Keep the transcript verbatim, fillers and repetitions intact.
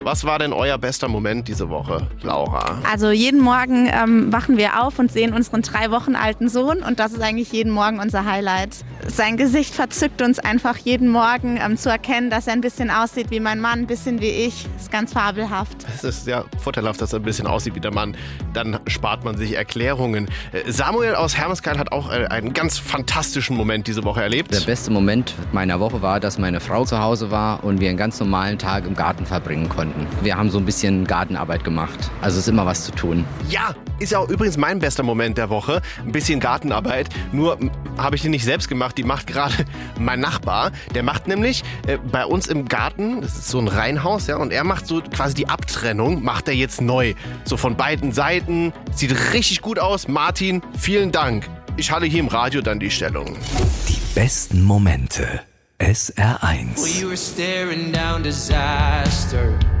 Was war denn euer bester Moment diese Woche, Laura? Also jeden Morgen ähm, wachen wir auf und sehen unseren drei Wochen alten Sohn und das ist eigentlich jeden Morgen unser Highlight. Sein Gesicht verzückt uns einfach jeden Morgen, ähm, zu erkennen, dass er ein bisschen aussieht wie mein Mann, ein bisschen wie ich. Das ist ganz fabelhaft. Es ist ja vorteilhaft, dass er ein bisschen aussieht wie der Mann. Dann spart man sich Erklärungen. Samuel aus Hermeskeil hat auch einen ganz fantastischen Moment diese Woche erlebt. Der beste Moment meiner Woche war, dass meine Frau zu Hause war und wir einen ganz normalen Tag im Garten verbringen konnten. Wir haben so ein bisschen Gartenarbeit gemacht. Also es ist immer was zu tun. Ja, ist ja auch übrigens mein bester Moment der Woche. Ein bisschen Gartenarbeit. Nur habe ich die nicht selbst gemacht. Die macht gerade mein Nachbar. Der macht nämlich äh, bei uns im Garten, das ist so ein Reihenhaus, ja, und er macht so quasi die Abtrennung, macht er jetzt neu. So von beiden Seiten. Sieht richtig gut aus. Martin, vielen Dank. Ich halte hier im Radio dann die Stellung. Die besten Momente. S R eins. Well, you were staring down disaster.